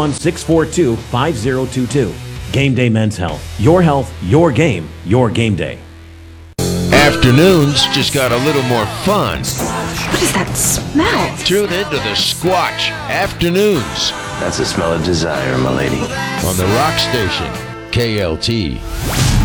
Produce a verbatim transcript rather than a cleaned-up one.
one, six four two, five zero two two. Game Day Men's Health. Your health, your game, your game day. Afternoons just got a little more fun. What is that smell? Tune into the Squatch Afternoons. That's the smell of desire, my lady. On the Rock Station, K L T.